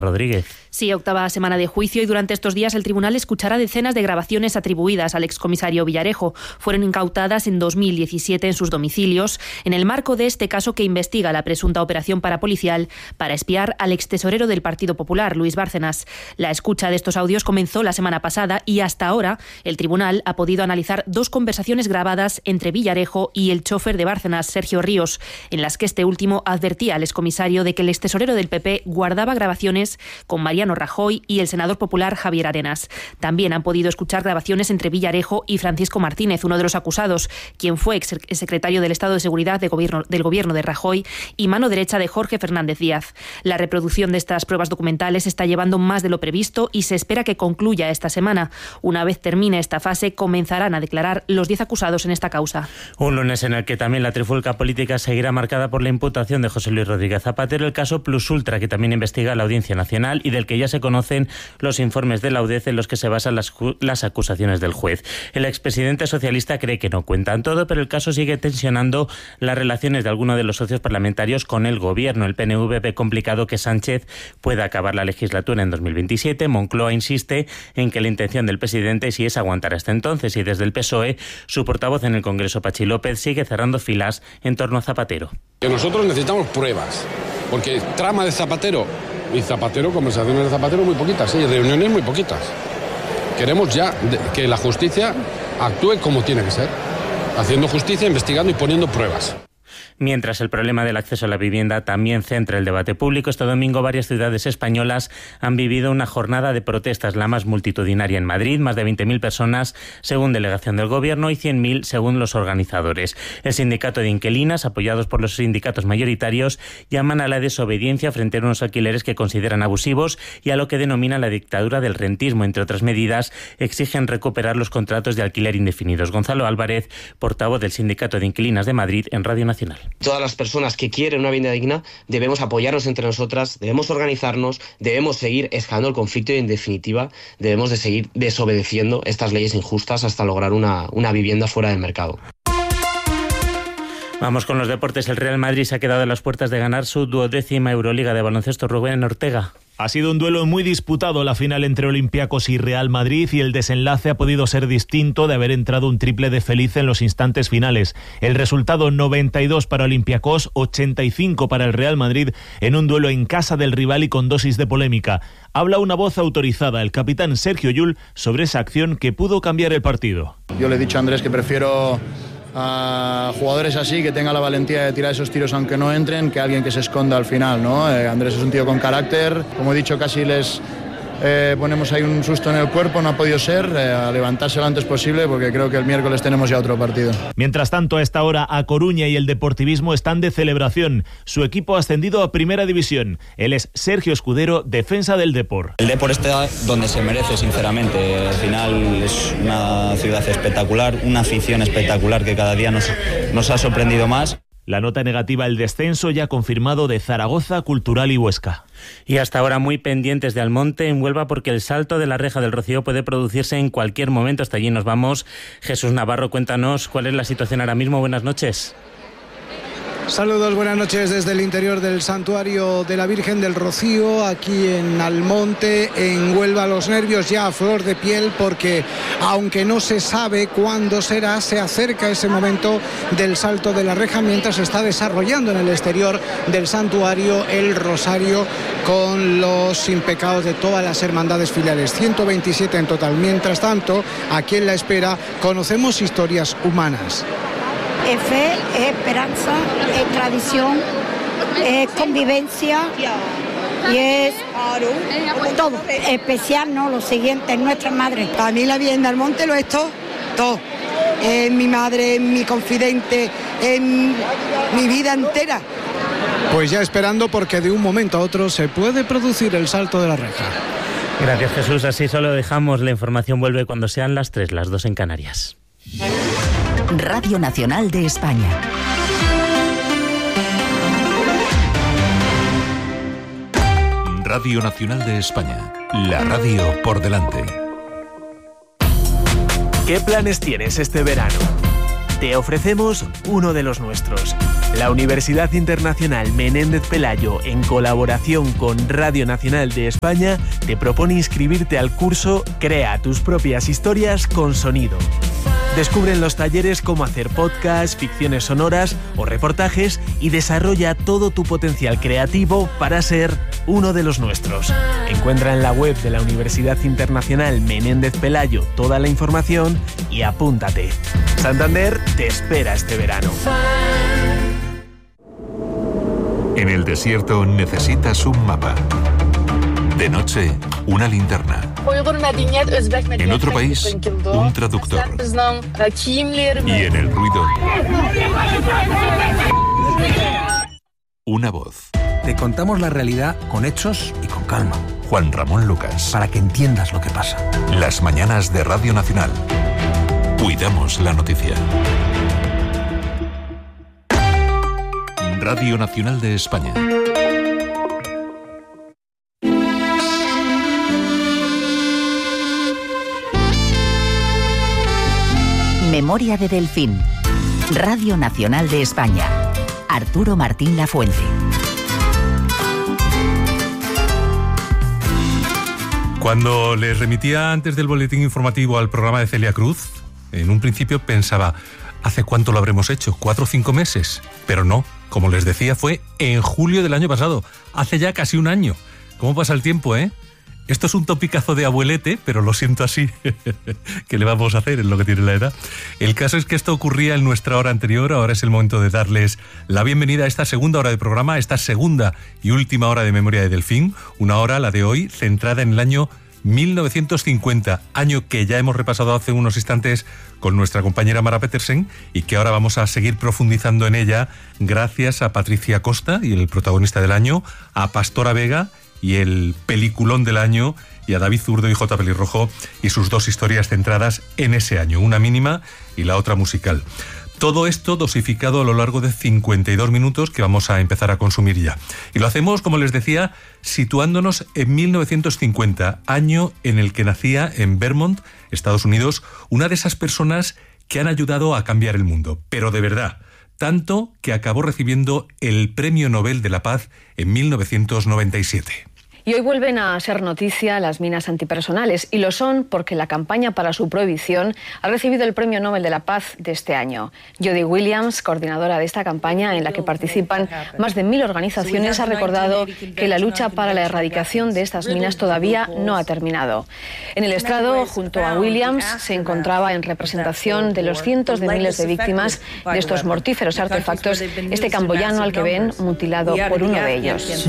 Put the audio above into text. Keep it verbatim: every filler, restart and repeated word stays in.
Rodríguez. Sí, octava semana de juicio y durante estos días el tribunal escuchará decenas de grabaciones atribuidas al excomisario Villarejo. Fueron incautadas en dos mil diecisiete en sus domicilios en el marco de este caso que investiga la presunta operación parapolicial para espiar al extesorero del Partido Popular, Luis Bárcenas. La escucha de estos audios comenzó la semana pasada y hasta ahora el tribunal ha podido analizar dos conversaciones grabadas entre Villarejo y el chofer de Bárcenas, Sergio Ríos, en las que este último advertía al excomisario de que el extesorero del P P guardaba grabaciones con Mariano Rajoy y el senador popular Javier Arenas. También han podido escuchar grabaciones entre Villarejo y Francisco Martínez, uno de los acusados, quien fue ex secretario del Estado de Seguridad de gobierno, del gobierno de Rajoy y mano derecha de Jorge Fernández Díaz. La reproducción de estas pruebas documentales está llevando más de lo previsto y se espera que concluya esta semana. Una vez termine esta fase, comenzarán a declarar los diez acusados en esta causa. Un lunes en el que también la trifulca política seguirá marcada por la imputación de José Luis Rodríguez Zapatero, el caso Plus Ultra, que también investiga la Audiencia Nacional y del que ya se conocen los informes de la U D E C en los que se basan las, las acusaciones del juez. El expresidente socialista cree que no cuentan todo, pero el caso sigue tensionando las relaciones de algunos de los socios parlamentarios con el gobierno. El P N V ve complicado que Sánchez pueda acabar la legislatura en dos mil veintisiete. Moncloa insiste en que la intención del presidente sí es aguantar hasta entonces, y desde el P S O E, su portavoz en el Congreso, Pachi López, sigue cerrando filas en torno a Zapatero. Que nosotros necesitamos pruebas, porque trama de Zapatero y Zapatero, conversaciones de Zapatero muy poquitas, sí, reuniones muy poquitas. Queremos ya que la justicia actúe como tiene que ser, haciendo justicia, investigando y poniendo pruebas. Mientras el problema del acceso a la vivienda también centra el debate público, este domingo varias ciudades españolas han vivido una jornada de protestas, la más multitudinaria en Madrid, más de veinte mil personas según delegación del Gobierno y cien mil según los organizadores. El sindicato de inquilinas, apoyados por los sindicatos mayoritarios, llaman a la desobediencia frente a unos alquileres que consideran abusivos y a lo que denominan la dictadura del rentismo. Entre otras medidas, exigen recuperar los contratos de alquiler indefinidos. Gonzalo Álvarez, portavoz del Sindicato de Inquilinas de Madrid en Radio Nacional. Todas las personas que quieren una vivienda digna debemos apoyarnos entre nosotras, debemos organizarnos, debemos seguir escalando el conflicto y, en definitiva, debemos de seguir desobedeciendo estas leyes injustas hasta lograr una, una vivienda fuera del mercado. Vamos con los deportes. El Real Madrid se ha quedado a las puertas de ganar su duodécima Euroliga de baloncesto. Rubén Ortega. Ha sido un duelo muy disputado la final entre Olympiacos y Real Madrid, y el desenlace ha podido ser distinto de haber entrado un triple de Feliz en los instantes finales. El resultado: noventa y dos para Olympiacos, ochenta y cinco para el Real Madrid, en un duelo en casa del rival y con dosis de polémica. Habla una voz autorizada, el capitán Sergio Llull, sobre esa acción que pudo cambiar el partido. Yo le he dicho a Andrés que prefiero a jugadores así, que tenga la valentía de tirar esos tiros aunque no entren, que alguien que se esconda al final, ¿no? Eh, Andrés es un tío con carácter, como he dicho, casi les eh, ponemos ahí un susto en el cuerpo, no ha podido ser, eh, a levantarse lo antes posible, porque creo que el miércoles tenemos ya otro partido. Mientras tanto, a esta hora, A Coruña y el Deportivismo están de celebración. Su equipo ha ascendido a Primera División. Él es Sergio Escudero, defensa del Depor. El Depor está donde se merece, sinceramente. Al final es una ciudad espectacular, una afición espectacular que cada día nos, nos ha sorprendido más. La nota negativa, el descenso ya confirmado de Zaragoza, Cultural y Huesca. Y hasta ahora muy pendientes de Almonte en Huelva, porque el salto de la reja del Rocío puede producirse en cualquier momento. Hasta allí nos vamos. Jesús Navarro, cuéntanos cuál es la situación ahora mismo. Buenas noches. Saludos, buenas noches desde el interior del Santuario de la Virgen del Rocío, aquí en Almonte, en Huelva. Los nervios ya a flor de piel, porque aunque no se sabe cuándo será, se acerca ese momento del salto de la reja, mientras se está desarrollando en el exterior del santuario el rosario con los impecados de todas las hermandades filiales, ciento veintisiete en total. Mientras tanto, aquí en la espera conocemos historias humanas. Es fe, es esperanza, es tradición, es convivencia y es todo. Especial, ¿no? Lo siguiente, es nuestra madre. Para mí la Virgen del Monte lo es todo, todo. Es mi madre, es mi confidente, es mi vida entera. Pues ya esperando, porque de un momento a otro se puede producir el salto de la reja. Gracias, Jesús. Así solo dejamos. La información vuelve cuando sean las tres, las dos en Canarias. Radio Nacional de España. Radio Nacional de España. La radio por delante. ¿Qué planes tienes este verano? te ofrecemos uno de los nuestros. La Universidad Internacional Menéndez Pelayo, en colaboración con Radio Nacional de España, te propone inscribirte al curso Crea tus propias historias con sonido. Descubre en los talleres cómo hacer podcasts, ficciones sonoras o reportajes y desarrolla todo tu potencial creativo para ser uno de los nuestros. Encuentra en la web de la Universidad Internacional Menéndez Pelayo toda la información y apúntate. Santander te espera este verano. En el desierto necesitas un mapa. De noche, una linterna. En otro país, un traductor. Y en el ruido, una voz. Te contamos la realidad con hechos y con calma. Juan Ramón Lucas. Para que entiendas lo que pasa. Las mañanas de Radio Nacional. Cuidamos la noticia. Radio Nacional de España. Memoria de Delfín. Radio Nacional de España. Arturo Martín Lafuente. Cuando les remitía antes del boletín informativo al programa de Celia Cruz, en un principio pensaba, ¿hace cuánto lo habremos hecho? ¿Cuatro o cinco meses? Pero no, como les decía, fue en julio del año pasado, hace ya casi un año. ¿Cómo pasa el tiempo, eh? Esto es un topicazo de abuelete, pero lo siento así. ¿Qué le vamos a hacer? Es lo que tiene la edad. El caso es que esto ocurría en nuestra hora anterior. Ahora es el momento de darles la bienvenida a esta segunda hora de programa, esta segunda y última hora de Memoria de Delfín. Una hora, la de hoy, centrada en el año mil novecientos cincuenta, año que ya hemos repasado hace unos instantes con nuestra compañera Mara Petersen y que ahora vamos a seguir profundizando en ella gracias a Patricia Costa y el protagonista del año, a Pastora Vega y el peliculón del año, y a David Zurdo y J. Pelirrojo y sus dos historias centradas en ese año, una mínima y la otra musical. Todo esto dosificado a lo largo de cincuenta y dos minutos que vamos a empezar a consumir ya. Y lo hacemos, como les decía, situándonos en mil novecientos cincuenta, año en el que nacía en Vermont, Estados Unidos, una de esas personas que han ayudado a cambiar el mundo, pero de verdad, tanto que acabó recibiendo el Premio Nobel de la Paz en mil novecientos noventa y siete. Y hoy vuelven a ser noticia las minas antipersonales, y lo son porque la campaña para su prohibición ha recibido el Premio Nobel de la Paz de este año. Jody Williams, coordinadora de esta campaña en la que participan más de mil organizaciones, ha recordado que la lucha para la erradicación de estas minas todavía no ha terminado. En el estrado, junto a Williams, se encontraba en representación de los cientos de miles de víctimas de estos mortíferos artefactos este camboyano al que ven mutilado por uno de ellos.